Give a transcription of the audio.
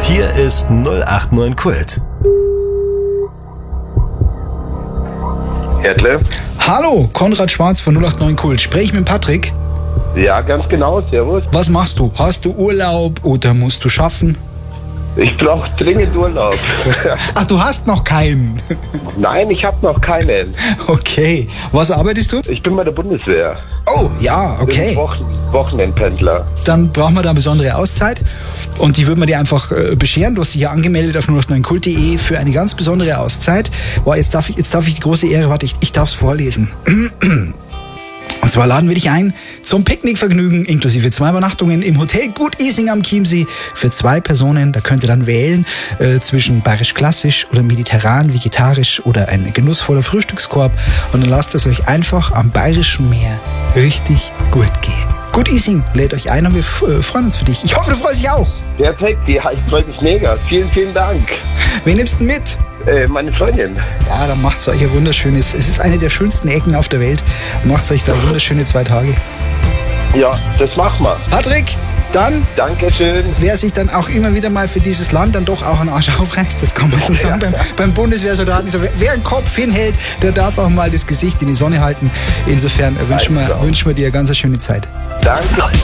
Hier ist 089 Kult. Erdle? Hallo, Konrad Schwarz von 089 Kult. Sprech ich mit Patrick? Ja, ganz genau, servus. Was machst du? Hast du Urlaub oder musst du schaffen? Ich brauche dringend Urlaub. Ach, du hast noch keinen. Nein, ich habe noch keinen. Okay. Was arbeitest du? Ich bin bei der Bundeswehr. Oh, ja, okay. Bin Wochenendpendler. Dann brauchen wir da eine besondere Auszeit und die würden wir dir einfach bescheren. Du hast dich ja angemeldet auf 089kult.de für eine ganz besondere Auszeit. Boah, jetzt darf ich die große Ehre, warte, ich darf es vorlesen. Und zwar laden wir dich ein zum Picknickvergnügen inklusive 2 Übernachtungen im Hotel Gut Ising am Chiemsee für 2 Personen. Da könnt ihr dann wählen zwischen bayerisch-klassisch oder mediterran-vegetarisch oder ein genussvoller Frühstückskorb. Und dann lasst es euch einfach am Bayerischen Meer richtig gut gehen. Gut Ising lädt euch ein und wir freuen uns für dich. Ich hoffe, du freust dich auch. Perfekt, ja, ich freue mich mega. Vielen, vielen Dank. Wen nimmst du mit? Meine Freundin. Ja, dann macht's euch ein wunderschönes. Es ist eine der schönsten Ecken auf der Welt. Macht's euch da wunderschöne 2 Tage. Ja, das machen wir. Patrick, dann, Dankeschön. wer sich dann auch immer wieder mal für dieses Land dann doch auch einen Arsch aufreißt, das kann man so sagen, beim Bundeswehrsoldaten. Also, wer einen Kopf hinhält, der darf auch mal das Gesicht in die Sonne halten. Insofern wünschen wir dir eine ganz schöne Zeit. Danke.